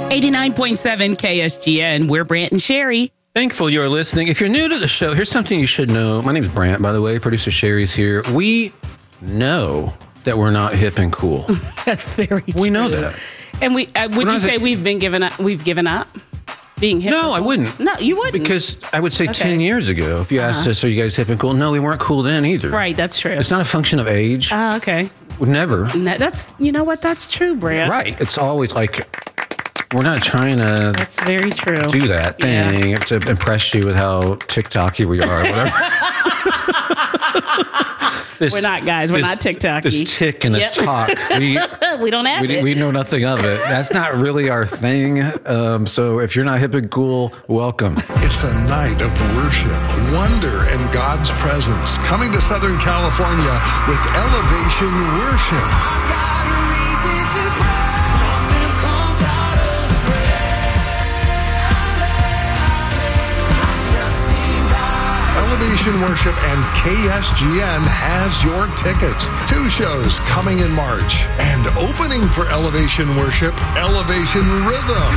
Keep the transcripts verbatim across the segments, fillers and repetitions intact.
eighty-nine point seven K S G N. We're Brant and Sherry. Thankful you're listening. If you're new to the show, here's something you should know. My name's Brant, by the way. Producer Sherry's here. We know that we're not hip and cool. That's very true. We know that. And we uh, would you say th- we've been given up? We've given up being hip? No, and cool? I wouldn't. No, you wouldn't. Because I would say Okay. ten years ago, if you asked Uh-huh. us, are you guys hip and cool? No, we weren't cool then either. Right, that's true. It's not a function of age. Oh, okay. Never. And that, that's you know what? That's true, Brant. Right. It's always like, we're not trying to That's very true. do that Yeah. thing to impress you with how TikTok-y we are or whatever. This- We're not, guys. We're this- not TikTok-y. This tick and this Yep. talk. We, we don't have we, it. we know nothing of it. That's not really our thing. Um, so if you're not hip and cool, welcome. It's a night of worship, wonder, and God's presence. Coming to Southern California with Elevation Worship. Elevation Worship and K S G N has your tickets. Two shows coming in March. And opening for Elevation Worship, Elevation Rhythm.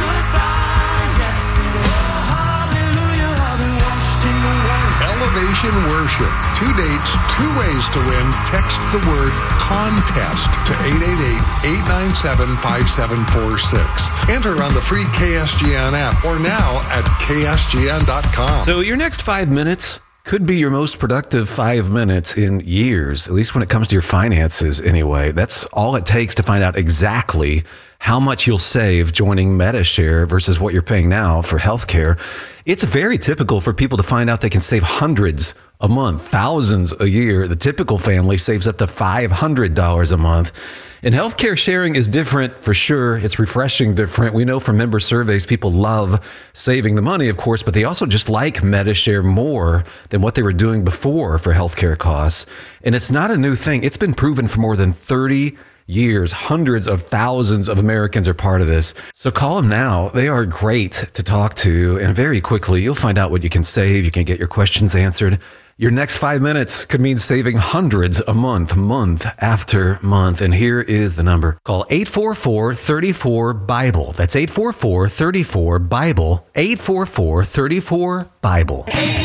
Elevation Worship. Two dates, two ways to win. Text the word contest to eight eight eight, eight nine seven, five seven four six. Enter on the free K S G N app or now at K S G N dot com. So your next five minutes could be your most productive five minutes in years, at least when it comes to your finances anyway. That's all it takes to find out exactly how much you'll save joining MediShare versus what you're paying now for healthcare. It's very typical for people to find out they can save hundreds a month, thousands a year. The typical family saves up to five hundred dollars a month. And healthcare sharing is different for sure. It's refreshing different. We know from member surveys, people love saving the money, of course, but they also just like MediShare more than what they were doing before for healthcare costs. And it's not a new thing. It's been proven for more than thirty years. Hundreds of thousands of Americans are part of this. So call them now. They are great to talk to. And very quickly, you'll find out what you can save. You can get your questions answered. Your next five minutes could mean saving hundreds a month, month after month. And here is the number. Call eight four four, three four, BIBLE. That's eight four four, three four, BIBLE. eight four four, three four, BIBLE.